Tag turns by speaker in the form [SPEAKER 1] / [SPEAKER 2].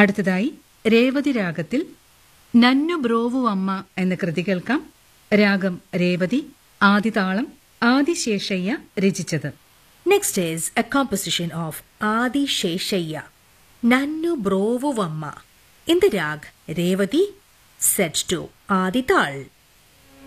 [SPEAKER 1] അടുത്തതായി രേവതി രാഗത്തിൽ നന്നു ബ്രോവു അമ്മ എന്ന കൃതി കേൾക്കാം. രാഗം രേവതി, ആദിതാളം ആദിശേഷയ്യ രചിച്ചത്.
[SPEAKER 2] Next is a composition of Adi Sheshayya, Nannu Brovuvamma, in the rag Revati, set to Adi Tal.